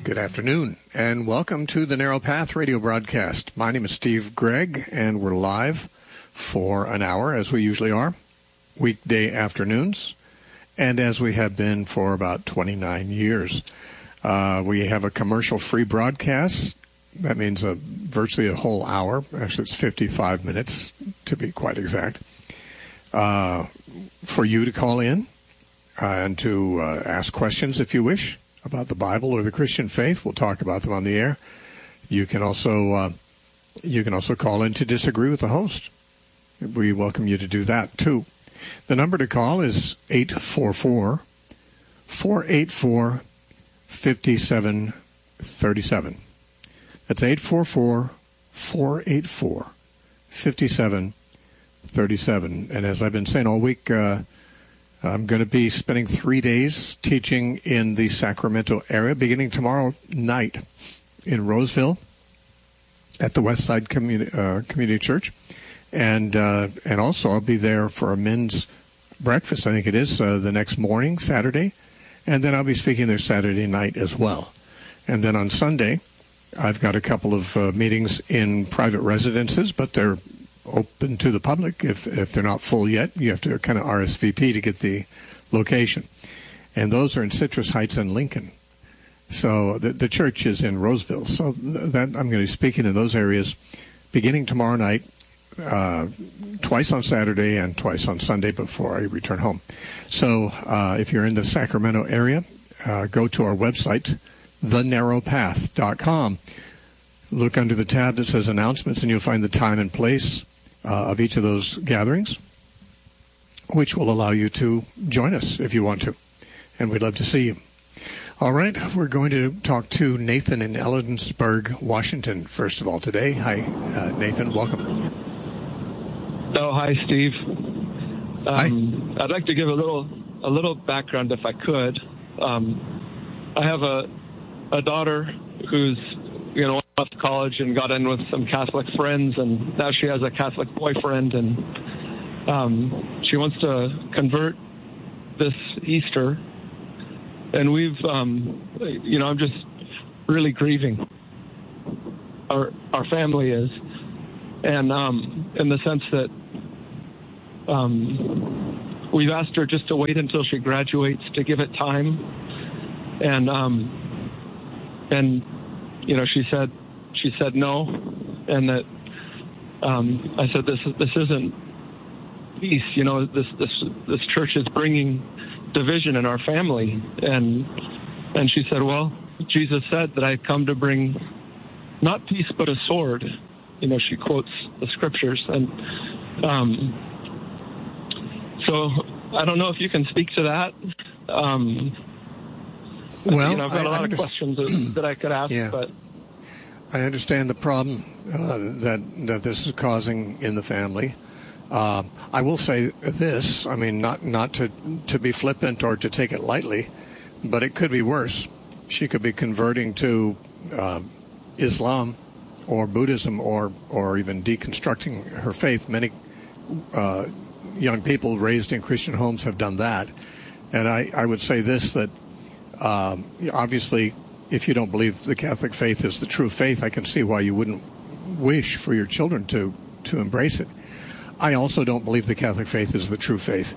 Good afternoon, and welcome to the Narrow Path radio broadcast. My name is Steve Gregg, and we're live for an hour, as we usually are, weekday afternoons, and as we have been for about 29 years. We have a commercial-free broadcast. That means virtually a whole hour. Actually, it's 55 minutes, to be quite exact, for you to call in and to ask questions if you wish about the Bible or the Christian faith. We'll talk about them on the air. You can also call in to disagree with the host. We welcome you to do that too. The number to call is 844-484-5737. That's 844-484-5737. And as I've been saying all week, I'm going to be spending 3 days teaching in the Sacramento area, beginning tomorrow night in Roseville at the Westside Community Church. And also I'll be there for a men's breakfast, I think it is, the next morning, Saturday. And then I'll be speaking there Saturday night as well. And then on Sunday, I've got a couple of meetings in private residences, but they're open to the public. If they're not full yet, you have to kind of RSVP to get the location. And those are in Citrus Heights and Lincoln. So the church is in Roseville. So that I'm going to be speaking in those areas beginning tomorrow night, twice on Saturday and twice on Sunday before I return home. So if you're in the Sacramento area, go to our website, thenarrowpath.com. Look under the tab that says announcements, and you'll find the time and place of each of those gatherings, which will allow you to join us if you want to. And we'd love to see you. All right, we're going to talk to Nathan in Ellensburg, Washington, first of all today. Hi, Nathan. Welcome. Oh, hi, Steve. Hi. I'd like to give a little background if I could. I have a daughter who's off to college and got in with some Catholic friends, and now she has a Catholic boyfriend, and she wants to convert this Easter. And we've, I'm just really grieving. Our family is, and in the sense that we've asked her just to wait until she graduates to give it time, and she said no, and that I said this isn't peace. This church is bringing division in our family, and she said, well, Jesus said that I come to bring not peace but a sword. She quotes the scriptures, and so I don't know if you can speak to that. Well, I've got a lot of questions that I could ask, yeah. But I understand the problem that this is causing in the family. I will say this, not to be flippant or to take it lightly, but it could be worse. She could be converting to Islam or Buddhism or even deconstructing her faith. Many young people raised in Christian homes have done that. And I would say this, that obviously, if you don't believe the Catholic faith is the true faith, I can see why you wouldn't wish for your children to embrace it. I also don't believe the Catholic faith is the true faith.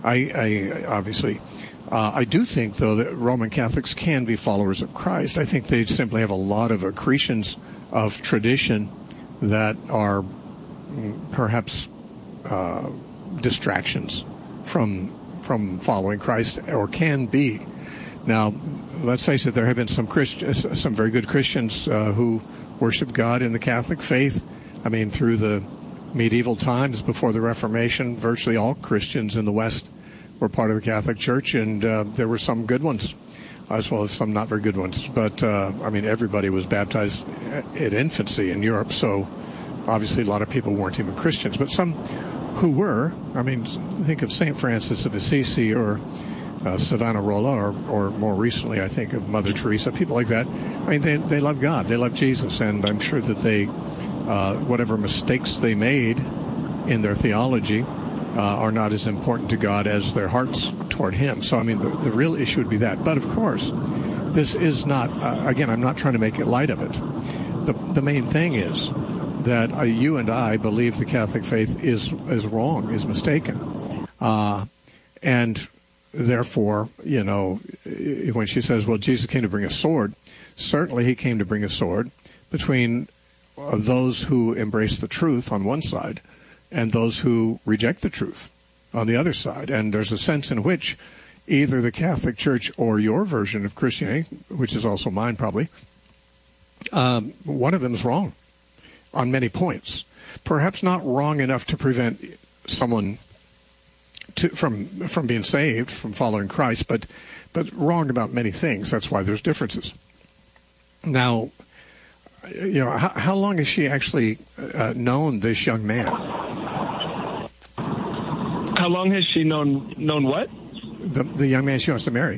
I do think, though, that Roman Catholics can be followers of Christ. I think they simply have a lot of accretions of tradition that are perhaps distractions from following Christ, or can be. Now, let's face it, there have been some very good Christians who worship God in the Catholic faith. Through the medieval times before the Reformation, virtually all Christians in the West were part of the Catholic Church, and there were some good ones, as well as some not very good ones. But, everybody was baptized at infancy in Europe, so obviously a lot of people weren't even Christians. But some who were, think of St. Francis of Assisi or Savonarola, or more recently, I think of Mother Teresa, people like that. They love God, they love Jesus, and I'm sure that they, whatever mistakes they made in their theology, are not as important to God as their hearts toward Him. So, the real issue would be that. But, of course, This is not, again, I'm not trying to make it light of it. The main thing is that you and I believe the Catholic faith is wrong, is mistaken. And therefore, when she says, well, Jesus came to bring a sword, certainly he came to bring a sword between those who embrace the truth on one side and those who reject the truth on the other side. And there's a sense in which either the Catholic Church or your version of Christianity, which is also mine probably, one of them is wrong on many points. Perhaps not wrong enough to prevent someone from being saved, from following Christ, but wrong about many things. That's why there's differences. Now, how long has she actually known this young man? How long has she known what? The young man she wants to marry.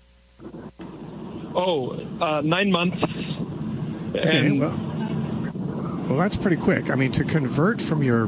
9 months. Okay, well, that's pretty quick. I mean, to convert from your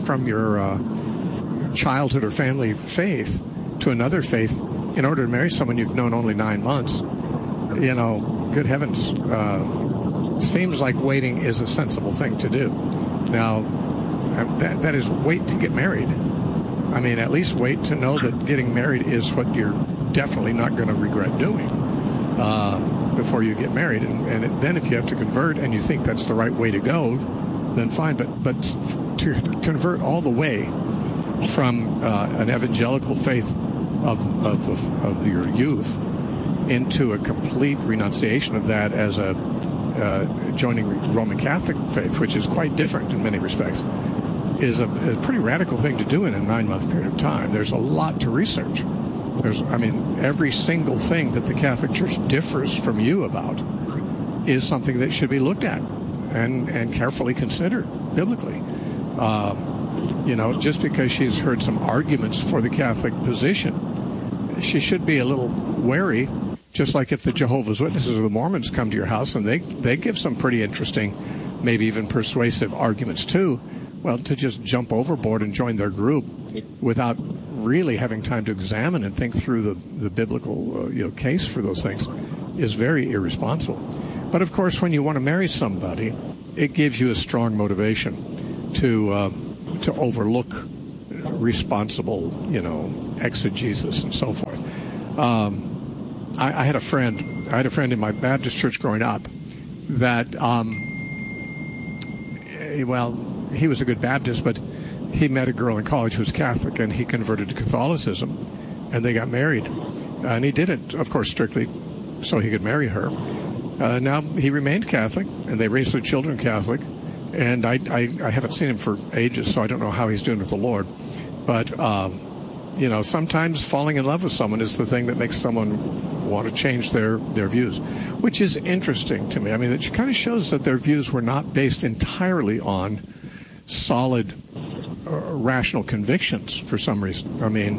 childhood or family faith to another faith in order to marry someone you've known only 9 months, good heavens, seems like waiting is a sensible thing to do. Now, that is wait to get married. I mean, at least wait to know that getting married is what you're definitely not going to regret doing before you get married. And then if you have to convert and you think that's the right way to go, then fine. But to convert all the way from an evangelical faith of your youth into a complete renunciation of that as a joining the Roman Catholic faith, which is quite different in many respects, is a pretty radical thing to do in a 9-month period of time. There's a lot to research. Every single thing that the Catholic Church differs from you about is something that should be looked at and carefully considered biblically. Just because she's heard some arguments for the Catholic position, she should be a little wary, just like if the Jehovah's Witnesses or the Mormons come to your house and they give some pretty interesting, maybe even persuasive arguments too. Well, to just jump overboard and join their group without really having time to examine and think through the biblical case for those things is very irresponsible. But of course, when you want to marry somebody, it gives you a strong motivation to overlook responsible, exegesis and so forth. I had a friend in my Baptist church growing up that, he was a good Baptist, but he met a girl in college who was Catholic, and he converted to Catholicism, and they got married. And he did it, of course, strictly so he could marry her. Now, he remained Catholic, and they raised their children Catholic, and I haven't seen him for ages, so I don't know how he's doing with the Lord. But, sometimes falling in love with someone is the thing that makes someone want to change their views, which is interesting to me. I mean, it kind of shows that their views were not based entirely on solid, rational convictions for some reason. I mean,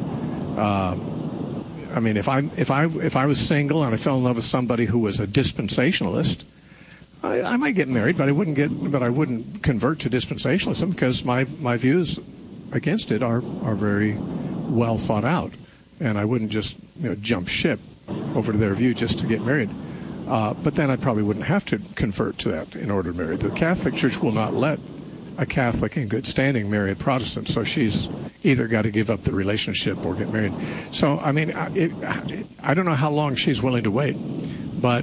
if I was single and I fell in love with somebody who was a dispensationalist, I might get married, but I wouldn't convert to dispensationalism because my views against it are very well thought out, and I wouldn't just jump ship over to their view just to get married. But then I probably wouldn't have to convert to that in order to marry. The Catholic Church will not let a Catholic in good standing marry a Protestant, so she's either got to give up the relationship or get married. So, I mean, I don't know how long she's willing to wait, but,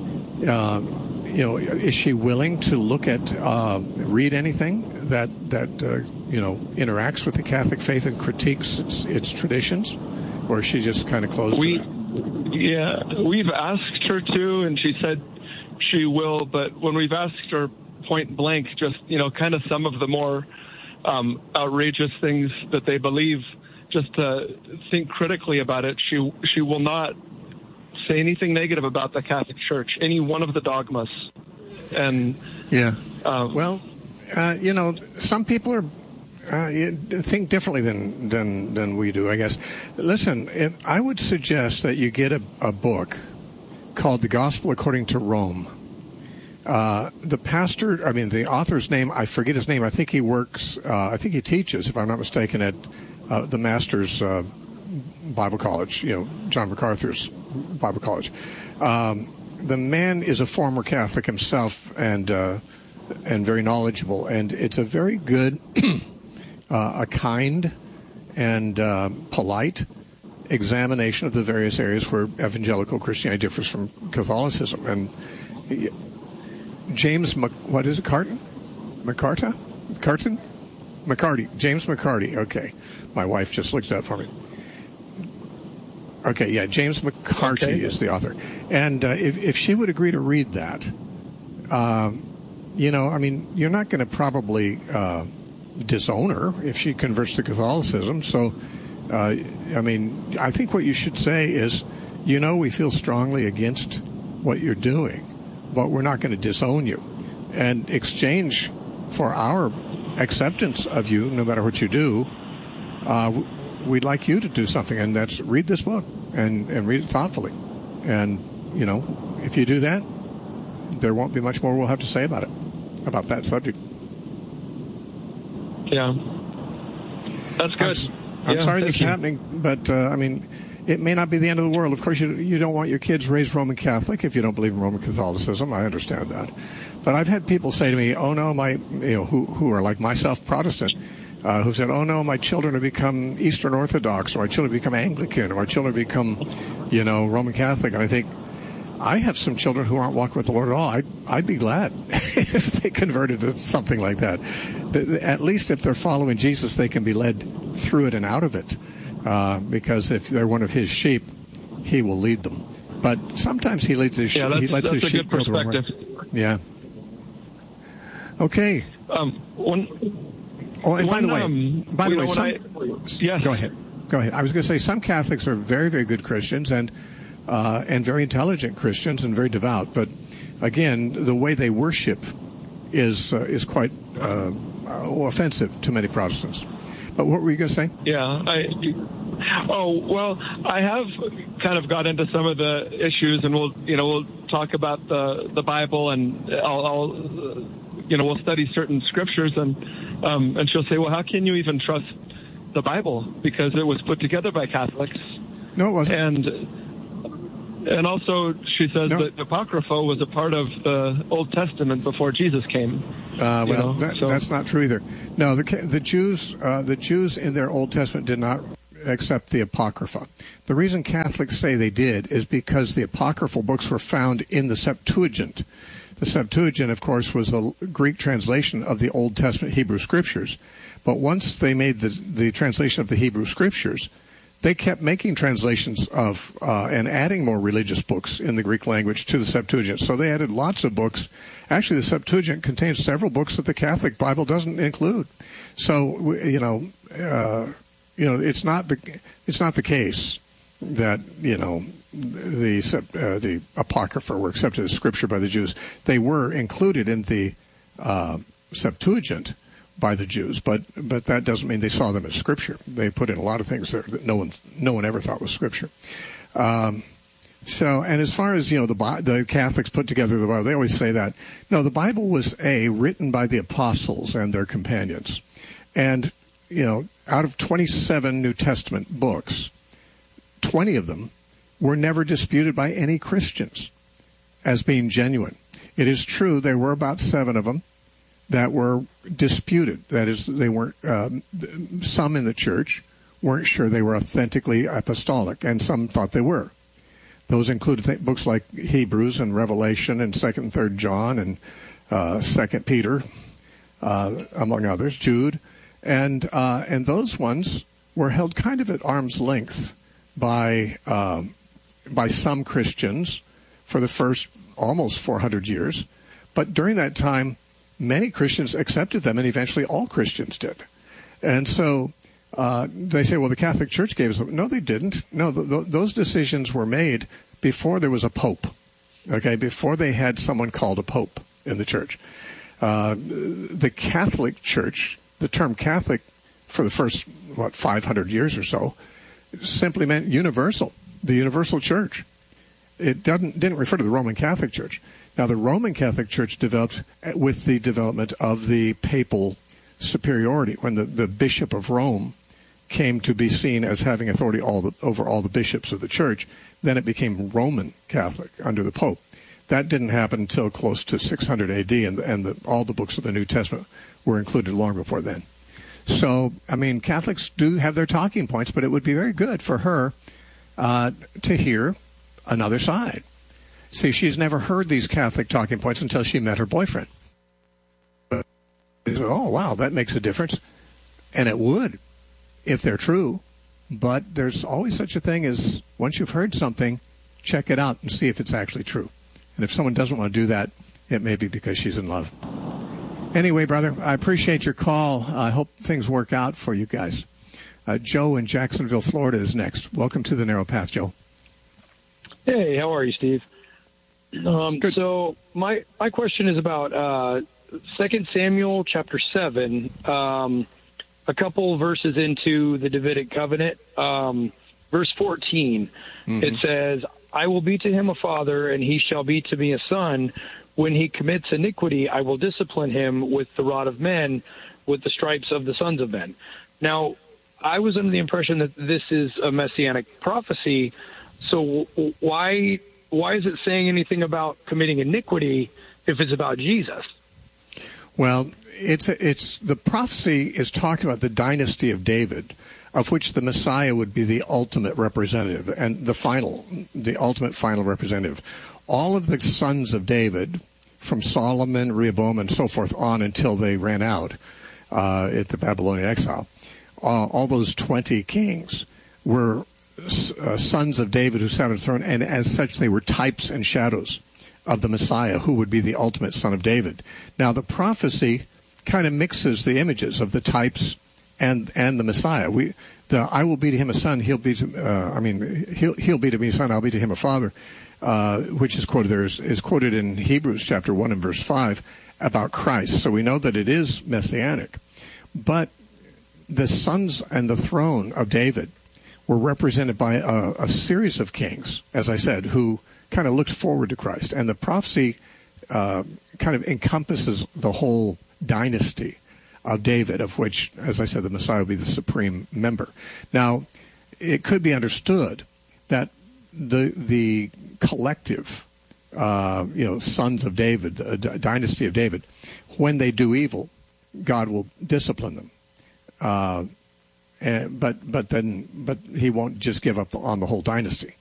is she willing to look at, read anything that interacts with the Catholic faith and critiques its traditions, or is she just kind of closed to that? Yeah, we've asked her to, and she said she will, but when we've asked her point blank, just, kind of some of the more outrageous things that they believe, just to think critically about it, she will not say anything negative about the Catholic Church, any one of the dogmas. And some people are think differently than we do, I guess. Listen, I would suggest that you get a book called The Gospel According to Rome. The author's name, I forget his name. I think he teaches, if I'm not mistaken, at the Masters Bible College, John MacArthur's Bible College. the man is a former Catholic himself and very knowledgeable, and it's a very good, a kind and polite examination of the various areas where evangelical Christianity differs from Catholicism. And James, what is it, Carton? McCarty. James McCarty. Okay. My wife just looked it up for me. Okay, yeah, James McCarty is the author. And if she would agree to read that, you're not going to probably disown her if she converts to Catholicism. So, I think what you should say is, we feel strongly against what you're doing, but we're not going to disown you. And exchange for our acceptance of you, no matter what you do, we'd like you to do something, and that's read this book and read it thoughtfully. And, if you do that, there won't be much more we'll have to say about that subject. Yeah. That's good. I'm sorry this is happening, but, it may not be the end of the world. Of course, you don't want your kids raised Roman Catholic if you don't believe in Roman Catholicism. I understand that. But I've had people say to me, oh, no, who are like myself, Protestant, who said, oh, no, my children have become Eastern Orthodox, or my children become Anglican, or my children become, Roman Catholic. And I think, I have some children who aren't walking with the Lord at all. I'd be glad if they converted to something like that. At least if they're following Jesus, they can be led through it and out of it. Because if they're one of his sheep, he will lead them. But sometimes he leads his sheep. Yeah, that's a sheep good perspective. Yeah. Okay. By the way, yes. Go ahead. I was going to say some Catholics are very, very good Christians and very intelligent Christians and very devout. But again, the way they worship is quite offensive to many Protestants. But what were you going to say? Yeah. I have kind of got into some of the issues, and we'll talk about the Bible, and we'll study certain scriptures, and she'll say, well, how can you even trust the Bible? Because it was put together by Catholics. No, it wasn't. And also, she says that Apocrypha was a part of the Old Testament before Jesus came. That's not true either. No, the Jews in their Old Testament did not accept the Apocrypha. The reason Catholics say they did is because the apocryphal books were found in the Septuagint. The Septuagint, of course, was a Greek translation of the Old Testament Hebrew Scriptures. But once they made the translation of the Hebrew Scriptures, they kept making translations of and adding more religious books in the Greek language to the Septuagint. So they added lots of books. Actually, the Septuagint contains several books that the Catholic Bible doesn't include. So it's not the case that the Apocrypha were accepted as Scripture by the Jews. They were included in the Septuagint by the Jews, but that doesn't mean they saw them as Scripture. They put in a lot of things there that no one ever thought was Scripture. And as far as the Catholics put together the Bible, they always say that no, the Bible was written by the apostles and their companions, and out of 27 New Testament books, 20 of them were never disputed by any Christians as being genuine. It is true there were about 7 of them that were disputed. That is, they weren't. Some in the church weren't sure they were authentically apostolic, and some thought they were. Those included books like Hebrews and Revelation and 2nd and 3rd John and 2nd Peter, among others, Jude, and those ones were held kind of at arm's length by some Christians for the first almost 400 years, but during that time, many Christians accepted them, and eventually all Christians did. And so they say, well, the Catholic Church gave us them. No, they didn't. No, those decisions were made before there was a pope, before they had someone called a pope in the church. The Catholic Church, the term Catholic for the first, 500 years or so, simply meant universal, the universal church. It didn't refer to the Roman Catholic Church. Now, the Roman Catholic Church developed with the development of the papal superiority, when the Bishop of Rome came to be seen as having authority over all the bishops of the church. Then it became Roman Catholic under the Pope. that didn't happen until close to 600 A.D., and all the books of the New Testament were included long before then. So, I mean, Catholics do have their talking points, but it would be very good for her to hear another side. See, she's never heard these Catholic talking points until she met her boyfriend. Oh, wow, that makes a difference. And it would, if they're true. But there's always such a thing as, once you've heard something, check it out and see if it's actually true. And if someone doesn't want to do that, it may be because she's in love. Anyway, brother, I appreciate your call. I hope things work out for you guys. Joe in Jacksonville, Florida is next. Welcome to the Narrow Path, Joe. Hey, how are you, Steve? Good. So my question is about 2 Samuel chapter 7, a couple verses into the Davidic covenant. Verse 14, It says, I will be to him a father, and he shall be to me a son. When he commits iniquity, I will discipline him with the rod of men, with the stripes of the sons of men. Now, I was under the impression that this is a messianic prophecy. So why is it saying anything about committing iniquity if it's about Jesus? Well, it's the prophecy is talking about the dynasty of David, of which the Messiah would be the ultimate representative and the ultimate final representative. All of the sons of David, from Solomon, Rehoboam, and so forth on until they ran out at the Babylonian exile, all those 20 kings were sons of David who sat on the throne, and as such they were types and shadows of the Messiah, who would be the ultimate son of David. Now, the prophecy kind of mixes the images of the types and the Messiah. I will be to him a son. He'll be to he'll be to me a son. I'll be to him a father. Which is quoted there is quoted in Hebrews chapter 1 and verse 5 about Christ. So we know that it is messianic. But the sons and the throne of David were represented by a series of kings, as I said, who kind of looked forward to Christ. And the prophecy kind of encompasses the whole dynasty of David, of which, as I said, the Messiah will be the supreme member. Now, it could be understood that the collective, sons of David, dynasty of David, when they do evil, God will discipline them. But he won't just give up on the whole dynasty.